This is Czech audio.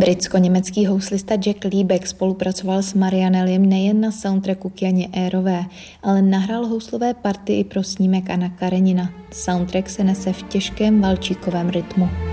Britsko-německý houslista Jack Liebeck spolupracoval s Marianne Eliem nejen na soundtracku k Janě Airové, ale nahrál houslové party i pro snímek Anna Karenina. Soundtrack se nese v těžkém valčíkovém rytmu.